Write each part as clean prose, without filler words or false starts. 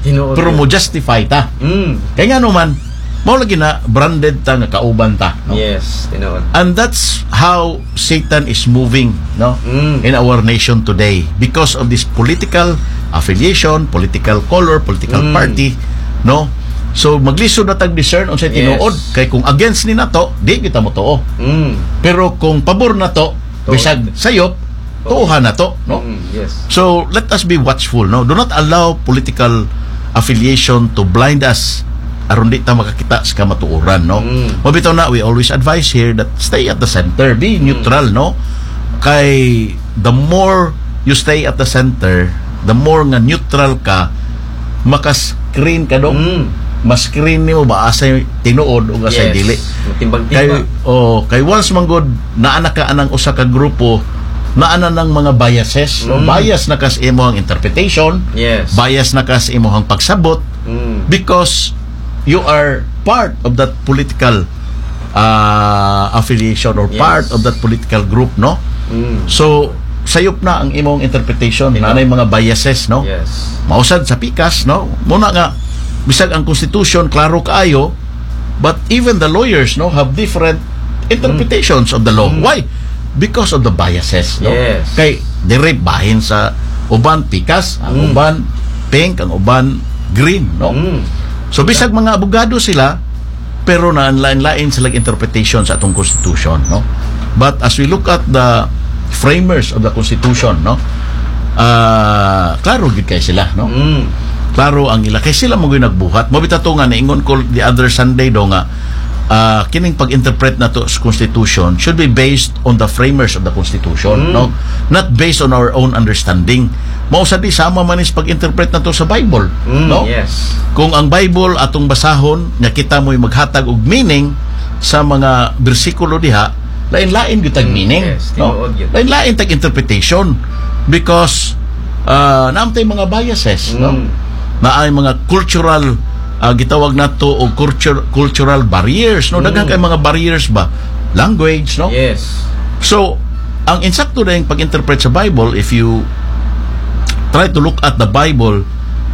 Tinuod pero yun. mo justify ta. Kaya nga naman, mao lagi na branded ta nga kauban ta, no? Yes, tinuod. And that's how Satan is moving, no, in our nation today because of this political affiliation, political color, political party, no. So maglisod na tag discern unsay tinuod, kay kung against ni nato di kita mo tuo. Pero kung pabor na to, bisag sayop tuuhan na to, no. Yes. So let us be watchful, no. Do not allow political affiliation to blind us aron di ta makakita sa kamatuoran, no. Mabitaw na, we always advise here that stay at the center, be neutral, no. Kay the more you stay at the center, the more nga neutral ka, maka-screen ka dong. Mas screen nimo ba asay tinuod o asay dili. Kay once manggod naana ka anang usa ka grupo, naana ng mga biases, no? Bias na kas imo ang interpretation, bias na kas imo ang pagsabot, because you are part of that political affiliation or part of that political group, no. So sayop na ang imong interpretation, nanay mga biases, no. Mausad sa pikas, no. Muna nga bisag ang constitution klaro kaayo, but even the lawyers, no, have different interpretations of the law. Why? Because of the biases, no. Kay dire bahin sa uban pikas, ang uban pink, ang uban green, no. So bisag mga abogado sila, pero lain-lain silang interpretation sa atong constitution, no. But as we look at the framers of the constitution, no, klaro gid kay sila, no. Klaro ang ila kay sila mo gyud nagbuhat. Mabita to nga naingon ko the other Sunday do nga kining pag-interpret na to sa constitution should be based on the framers of the constitution, no, not based on our own understanding. Mao sa di sama man is pag-interpret na to sa Bible, no. Kung ang Bible atong basahon nga kita mo'y maghatag og meaning sa mga bersikulo diha, lain-lain gyud tag meaning, no. Lain-lain tag interpretation because naamtay mga biases, no. Naay mga cultural gitawag nato og cultural barriers, no. Daghang kay mga barriers ba, language, no. So ang insakto na yung pag-interpret sa Bible, if you try to look at the Bible,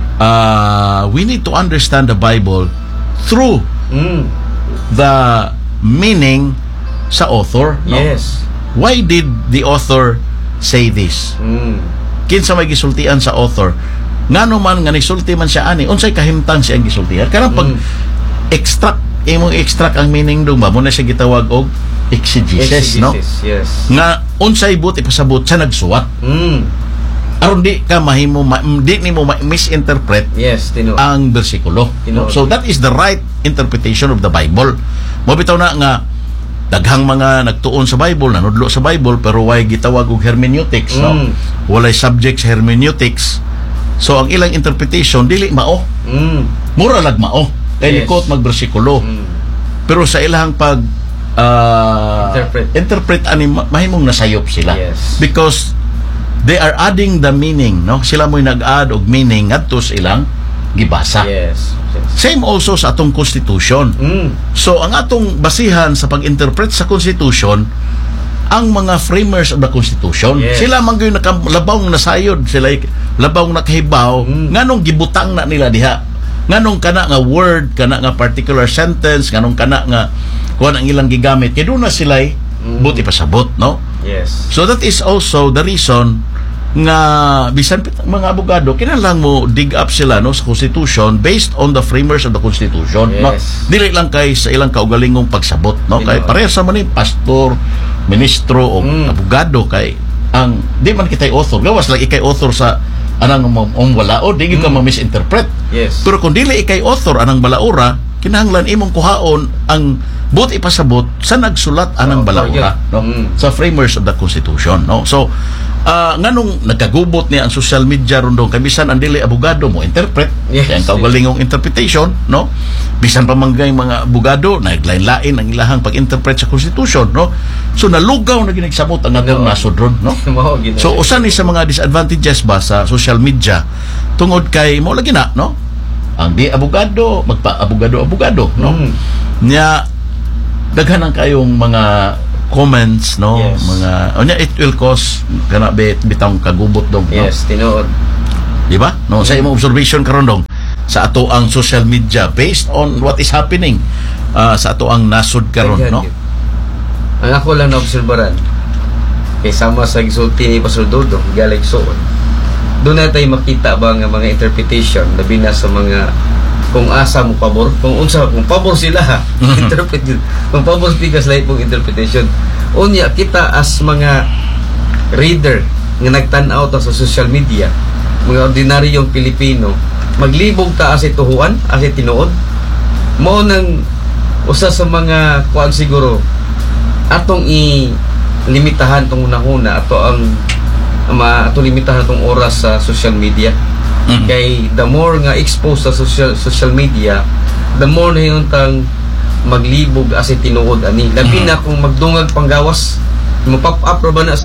we need to understand the Bible through the meaning sa author, no? Why did the author say this? Kinsa may gisultian sa author? Ngano man nga nisulti man siya ani, unsay kahimtang siya ang gisultihan? Karang pag imong extract ang meaning dong ba, mo na siya gitawag og exegesis, no? Nga unsay buti pasabot sa nagsuwat. Aron di ka mahimo di nimo misinterpret ang bersikulo, no? So that is the right interpretation of the Bible. Mabitaw na nga daghang mga nagtuon sa Bible, nanudlo sa Bible, pero way gitawag og hermeneutics, no? Walay subject sa hermeneutics. So ang ilang interpretation dili mao. Mura lag mao. Kay likot magbersikulo. Pero sa ilang pag interpret ani mahimong nasayop sila. Because they are adding the meaning, no? Sila mo'y nag-add og meaning ngadto sa ilang gibasa. Same also sa atong constitution. So ang atong basihan sa pag-interpret sa constitution, ang mga framers of the constitution, sila man gyud nakalabawng nasayod, sila labawng nakahibaw nganong gibutang na nila diha, nganong kana nga word, kana nga particular sentence, nganong kana nga kuan ang ilang gigamit, kay doon na sila buti pasabot, no. So that is also the reason nga bisan mga abogado kinahanglan mo dig up sila, no, sa constitution based on the framers of the constitution, no. Dili lang kay sa ilang kaugalingong pagsabot, no. Kay pareha sa man ni pastor, ministro o abogado, kay ang di man kitay author, gawas lang ikay author sa anang walaod, di ka ma-misinterpret. Pero kung dili ikay author anang balaura, kinahanglan imong kuhaon ang buti pasabot sa nagsulat anang balaura, no, sa framers of the constitution, no. So nganong nagkagubot niya ang social media rundong kay bisan ang dili abogado mo interpret, ang kaugalingong interpretation, no. Bisan pa manggay mga abogado naglain-lain ang ilahang pag-interpret sa constitution, no. So nalugaw na ginagsamot ang atong nasod ron, no. So usa ni sa mga disadvantages ba sa social media tungod kay mo lagi na, no, ang di abogado magpa-abogado, no. Nya daghan ang kayong mga comments, no, mga it will cause kana bitang kagubot dong, no? Tinuod, di ba, no. Sa imong observation karon dong sa ato ang social media based on what is happening sa ato ang nasod karon, no? Ang ako lang naobserbaran kay sama sa gisulti ni Pastor Dodong Galexon, doon na tayo makita ba nga mga interpretation labi na sa mga kung asa mo pabor, kung pabor sila interpret kung pabor pikas lahi pong interpretation unya kita as mga reader nga nagtan-aw ta sa social media, mga ordinaryong Pilipino, maglibog ta as ituhuan as tinuod mo nang usa sa mga kuan siguro atong limitahan tong unahuna ato ang ato limitahan tong oras sa social media. Kay the more nga exposed sa social media, the more na yun tang maglibog as tinuod ani labi na kung magdungag panggawas mo pop up ra ba na